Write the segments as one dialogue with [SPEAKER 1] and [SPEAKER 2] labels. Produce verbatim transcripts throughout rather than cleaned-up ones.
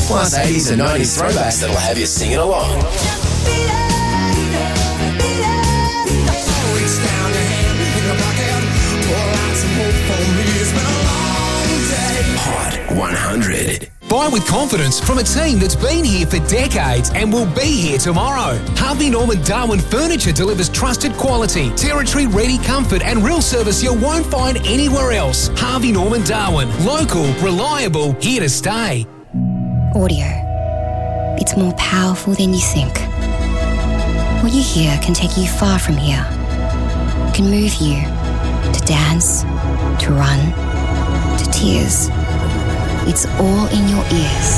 [SPEAKER 1] Plus eighties and nineties throwbacks that'll have you singing along. Hot one hundred.
[SPEAKER 2] Buy with confidence from a team that's been here for decades and will be here tomorrow. Harvey Norman Darwin Furniture delivers trusted quality, territory-ready comfort and real service you won't find anywhere else. Harvey Norman Darwin. Local, reliable, here to stay.
[SPEAKER 3] Audio. It's more powerful than you think. What you hear can take you far from here. It can move you to dance, to run, to tears. It's all in your ears.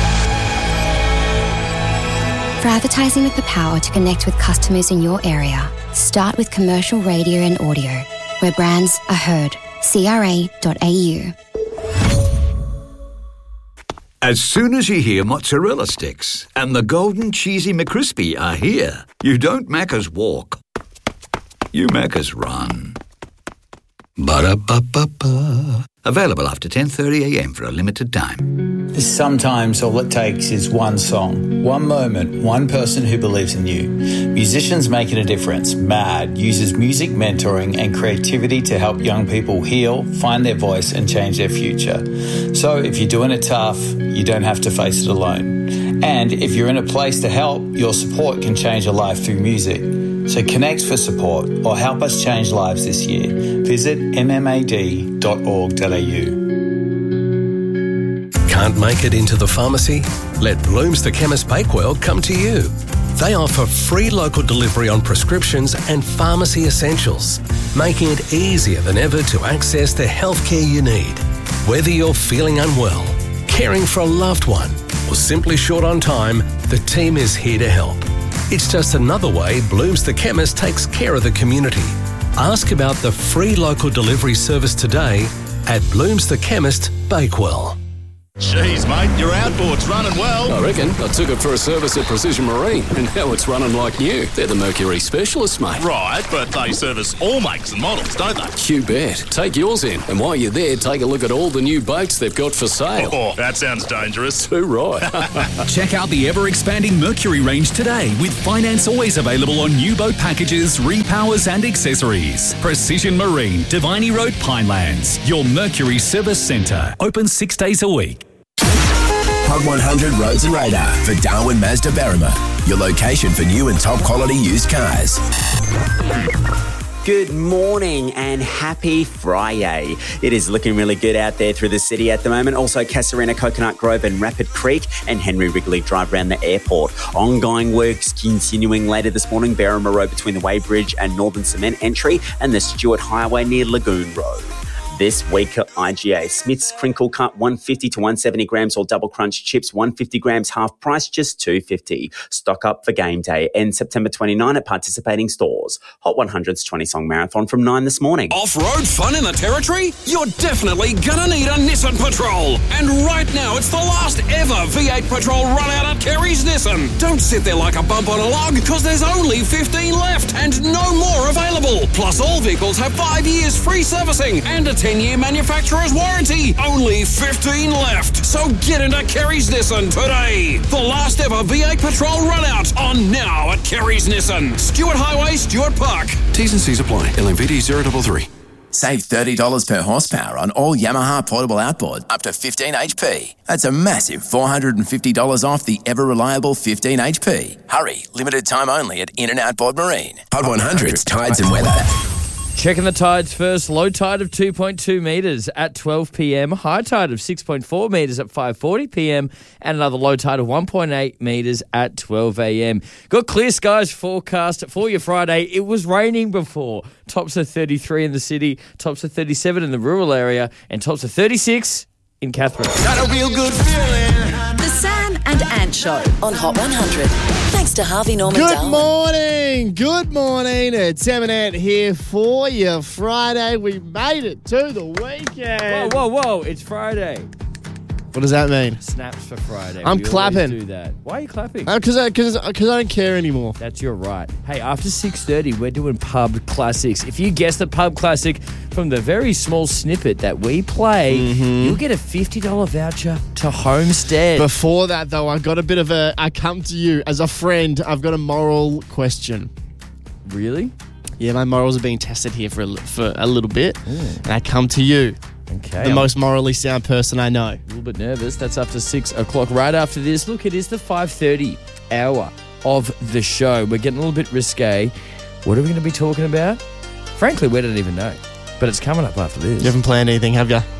[SPEAKER 3] For advertising with the power to connect with customers in your area, start with commercial radio and audio, where brands are heard. C R A dot A U.
[SPEAKER 4] As soon as you hear mozzarella sticks and the golden cheesy McCrispy are here, you don't Macca's walk. You Macca's run. Ba-da-ba-ba-ba. Available after ten thirty a m for a limited time.
[SPEAKER 5] Sometimes all it takes is one song, one moment, one person who believes in you. Musicians Making a Difference, MAD, uses music mentoring and creativity to help young people heal, find their voice and change their future. So if you're doing it tough, you don't have to face it alone. And if you're in a place to help, your support can change a life through music. So connect for support or help us change lives this year. Visit m m a d dot org dot a u.
[SPEAKER 6] Can't make it into the pharmacy? Let Blooms the Chemist Bakewell come to you. They offer free local delivery on prescriptions and pharmacy essentials, making it easier than ever to access the healthcare you need. Whether you're feeling unwell, caring for a loved one, or simply short on time, the team is here to help. It's just another way Blooms the Chemist takes care of the community. Ask about the free local delivery service today at Blooms the Chemist Bakewell.
[SPEAKER 7] Jeez, mate, your outboard's running well.
[SPEAKER 8] I reckon. I took it for a service at Precision Marine, and now it's running like new. They're the Mercury specialists, mate.
[SPEAKER 7] Right, but they service all makes and models, don't they?
[SPEAKER 8] You bet. Take yours in, and while you're there, take a look at all the new boats they've got for sale.
[SPEAKER 7] Oh, that sounds dangerous.
[SPEAKER 8] Too right.
[SPEAKER 9] Check out the ever-expanding Mercury range today, with finance always available on new boat packages, repowers and accessories. Precision Marine, Diviny Road, Pinelands. Your Mercury Service Centre. Open six days a week.
[SPEAKER 1] Hot one hundred Roads and Radar for Darwin Mazda Berrima, your location for new and top quality used cars.
[SPEAKER 10] Good morning and happy Friday. It is looking really good out there through the city at the moment. Also, Casuarina, Coconut Grove and Rapid Creek and Henry Wrigley Drive around the airport. Ongoing works continuing later this morning. Berrima Road between the Weybridge and Northern Cement entry and the Stewart Highway near Lagoon Road. This week at I G A, Smith's Crinkle Cut one fifty to one seventy grams or Double Crunch Chips one fifty grams half price just two fifty. Stock up for game day and September twenty-ninth at participating stores. Hot one hundred's twenty song marathon from nine this morning.
[SPEAKER 11] Off-road fun in the Territory? You're definitely gonna need a Nissan Patrol. And right now it's the last ever V eight Patrol run out at Kerry's Nissan. Don't sit there like a bump on a log, because there's only fifteen left and no more available. Plus all vehicles have five years free servicing and a ten-year manufacturer's warranty. Only fifteen left. So get into Kerry's Nissan today. The last ever V eight Patrol run out on now at Kerry's Nissan. Stewart Highway, Stewart Park.
[SPEAKER 12] T's and C's apply. L M V D zero three three.
[SPEAKER 1] Save thirty dollars per horsepower on all Yamaha portable outboard up to fifteen H P. That's a massive four hundred fifty dollars off the ever-reliable fifteen H P. Hurry, limited time only at In and Outboard Marine. Hot one hundred's Tides and Weather.
[SPEAKER 13] Checking the tides first. Low tide of two point two metres at twelve p m. High tide of six point four metres at five forty p m. And another low tide of one point eight metres at twelve a m. Got clear skies forecast for your Friday. It was raining before. Tops of thirty-three in the city, tops of thirty-seven in the rural area, and tops of thirty-six in Catherine.
[SPEAKER 14] Got a real good feeling. The Sam and Ant Show on Hot one hundred. Thanks to Harvey Norman
[SPEAKER 15] Good
[SPEAKER 14] Darwin.
[SPEAKER 15] morning. Good morning. It's Sam and Ant here for you. Friday. We made it to the weekend.
[SPEAKER 13] Whoa, whoa, whoa. It's Friday.
[SPEAKER 15] What does that mean?
[SPEAKER 13] Snaps for Friday.
[SPEAKER 15] I'm
[SPEAKER 13] We always
[SPEAKER 15] clapping.
[SPEAKER 13] do that. Why are you clapping?
[SPEAKER 15] Because I, cause, cause I don't care anymore.
[SPEAKER 13] That's your right. Hey, after six thirty, we're doing pub classics. If you guess the pub classic from the very small snippet that we play,
[SPEAKER 15] Mm-hmm.
[SPEAKER 13] you'll get a fifty dollars voucher to Homestead.
[SPEAKER 15] Before that, though, I've got a bit of a... I come to you as a friend. I've got a moral question.
[SPEAKER 13] Really?
[SPEAKER 15] Yeah, my morals are being tested here for a, li- for a little bit. And I come to you,
[SPEAKER 13] Okay.
[SPEAKER 15] the
[SPEAKER 13] I'm
[SPEAKER 15] most morally sound person I know.
[SPEAKER 13] a little bit nervous. That's after six o'clock. Right after this, look, it is the five thirty hour of the show. We're getting a little bit risque. What are we going to be talking about? Frankly, we don't even know. But it's coming up after this.
[SPEAKER 15] You haven't planned anything, have you?